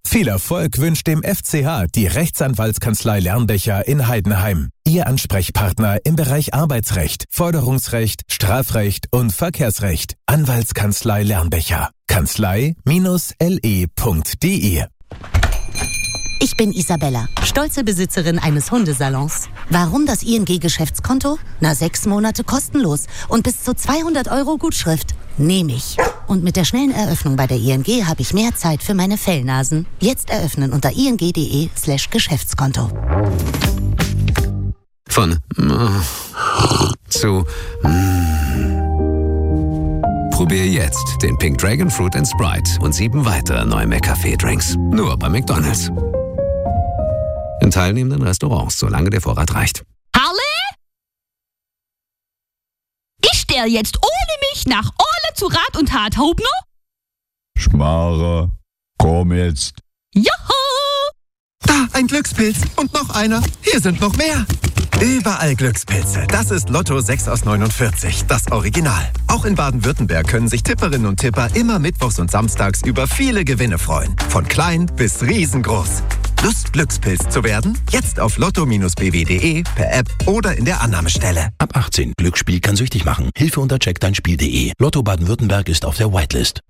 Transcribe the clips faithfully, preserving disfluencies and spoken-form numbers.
Viel Erfolg wünscht dem F C H die Rechtsanwaltskanzlei Lernbecher in Heidenheim. Ihr Ansprechpartner im Bereich Arbeitsrecht, Forderungsrecht, Strafrecht und Verkehrsrecht. Anwaltskanzlei Lernbecher. kanzlei Bindestrich l e punkt d e. Ich bin Isabella, stolze Besitzerin eines Hundesalons. Warum das I N G-Geschäftskonto? Na, sechs Monate kostenlos und bis zu zweihundert Euro Gutschrift. Nehme ich. Und mit der schnellen Eröffnung bei der I N G habe ich mehr Zeit für meine Fellnasen. Jetzt eröffnen unter ing.de slash Geschäftskonto. Von zu Probier jetzt den Pink Dragon Fruit and Sprite und sieben weitere neue McCafé-Drinks. Nur bei McDonald's. In teilnehmenden Restaurants, solange der Vorrat reicht. Harle? Ich stell jetzt ohne mich nach Orle zu Rat und Tat, Hauptner? Schmarre, komm jetzt. Joho! Da, ein Glückspilz. Und noch einer. Hier sind noch mehr. Überall Glückspilze. Das ist Lotto sechs aus neunundvierzig, das Original. Auch in Baden-Württemberg können sich Tipperinnen und Tipper immer mittwochs und samstags über viele Gewinne freuen. Von klein bis riesengroß. Lust, Glückspilz zu werden? Jetzt auf lotto Bindestrich b w punkt d e, per App oder in der Annahmestelle. Ab achtzehn. Glücksspiel kann süchtig machen. Hilfe unter check dein Spiel punkt de. Lotto Baden-Württemberg ist auf der Whitelist.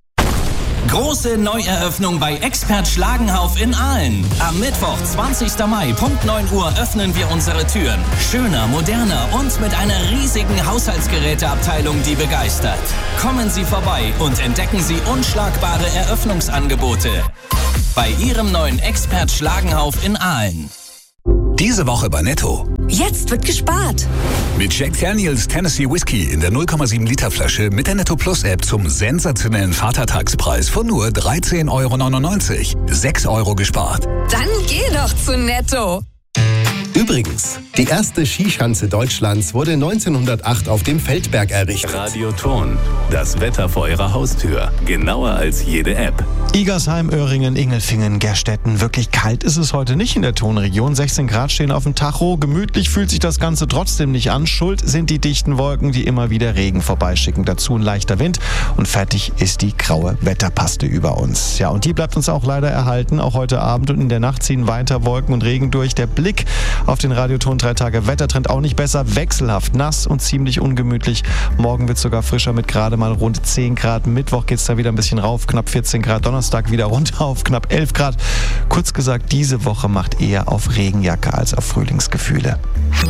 Große Neueröffnung bei Expert Schlagenhauf in Aalen. Am Mittwoch, zwanzigsten Mai, Punkt neun Uhr öffnen wir unsere Türen. Schöner, moderner und mit einer riesigen Haushaltsgeräteabteilung, die begeistert. Kommen Sie vorbei und entdecken Sie unschlagbare Eröffnungsangebote bei Ihrem neuen Expert Schlagenhauf in Aalen. Diese Woche bei Netto. Jetzt wird gespart. Mit Jack Daniels Tennessee Whiskey in der null Komma sieben Liter Flasche mit der Netto Plus App zum sensationellen Vatertagspreis von nur dreizehn Euro neunundneunzig. sechs Euro gespart. Dann geh doch zu Netto. Übrigens, die erste Skischanze Deutschlands wurde neunzehnhundertacht auf dem Feldberg errichtet. Radioton, das Wetter vor Ihrer Haustür. Genauer als jede App. Igersheim, Öhringen, Ingelfingen, Gerstetten. Wirklich kalt ist es heute nicht in der Tonregion. sechzehn Grad stehen auf dem Tacho. Gemütlich fühlt sich das Ganze trotzdem nicht an. Schuld sind die dichten Wolken, die immer wieder Regen vorbeischicken. Dazu ein leichter Wind und fertig ist die graue Wetterpaste über uns. Ja, und die bleibt uns auch leider erhalten. Auch heute Abend und in der Nacht ziehen weiter Wolken und Regen durch. Der Blick auf den Radioton drei Tage Wettertrend auch nicht besser. Wechselhaft, nass und ziemlich ungemütlich. Morgen wird es sogar frischer mit gerade mal rund zehn Grad. Mittwoch geht es da wieder ein bisschen rauf, knapp vierzehn Grad. Donnerstag wieder runter auf knapp elf Grad. Kurz gesagt, diese Woche macht eher auf Regenjacke als auf Frühlingsgefühle.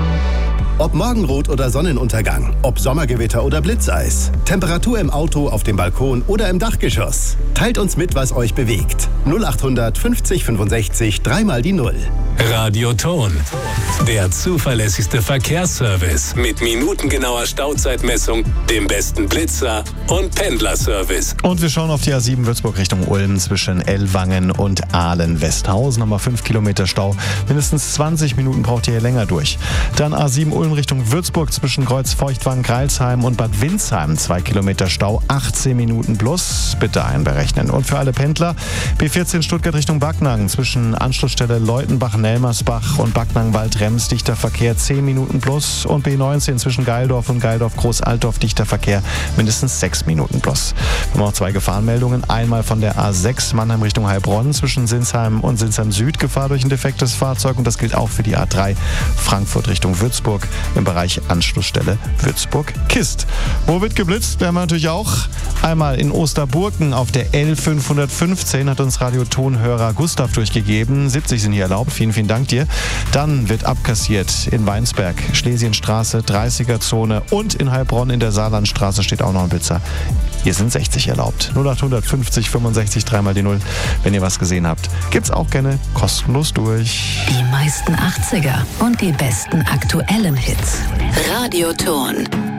Ob Morgenrot oder Sonnenuntergang, ob Sommergewitter oder Blitzeis, Temperatur im Auto, auf dem Balkon oder im Dachgeschoss. Teilt uns mit, was euch bewegt. null achthundert fünfzig fünfundsechzig, dreimal die Null. Radioton, der zuverlässigste Verkehrsservice mit minutengenauer Stauzeitmessung, dem besten Blitzer und Pendlerservice. Und wir schauen auf die A sieben Würzburg Richtung Ulm zwischen Ellwangen und Aalen-Westhausen. Nochmal fünf Kilometer Stau. Mindestens zwanzig Minuten braucht ihr hier länger durch. Dann A sieben Ulm Richtung Würzburg zwischen Kreuzfeuchtwangen, Greilsheim und Bad Windsheim. zwei Kilometer Stau, achtzehn Minuten plus. Bitte einberechnen. Und für alle Pendler B vierzehn Stuttgart Richtung Backnang zwischen Anschlussstelle Leutenbach-Nelmersbach und Backnang-Wald-Rems dichter Verkehr zehn Minuten plus. Und B neunzehn zwischen Geildorf und Geildorf-Großaltdorf dichter Verkehr mindestens sechs Minuten plus. Wir haben auch zwei Gefahrenmeldungen. Einmal von der A sechs Mannheim Richtung Heilbronn zwischen Sinsheim und Sinsheim Süd Gefahr durch ein defektes Fahrzeug. Und das gilt auch für die A drei Frankfurt Richtung Würzburg im Bereich Anschlussstelle Würzburg-Kist. Wo wird geblitzt? Werden wir natürlich auch. Einmal in Osterburken auf der L fünfhundertfünfzehn hat uns Radiotonhörer Gustav durchgegeben. siebzig sind hier erlaubt. Vielen, vielen Dank dir. Dann wird abkassiert in Weinsberg, Schlesienstraße, dreißiger Zone und in Heilbronn in der Saarlandstraße steht auch noch ein Blitzer. Hier sind sechzig erlaubt. null achthundert fünfzig fünfundsechzig, dreimal die Null. Wenn ihr was gesehen habt, gibt's auch gerne kostenlos durch. Die meisten achtziger und die besten aktuellen Hits. Radioton.